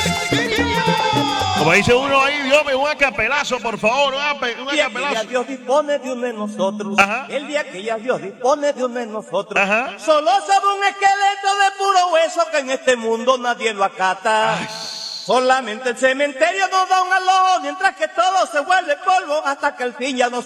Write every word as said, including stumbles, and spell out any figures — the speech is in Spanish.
Como dice uno ahí, Dios me un acapelazo, por favor, un, ape, un El día que ya acapelazo. Dios dispone de uno de nosotros, Ajá. el día que ya Dios dispone de uno de nosotros, Ajá. solo somos un esqueleto de puro hueso que en este mundo nadie lo acata. Ay. Solamente el cementerio nos da un alojo, mientras que todo se vuelve polvo hasta que al fin ya no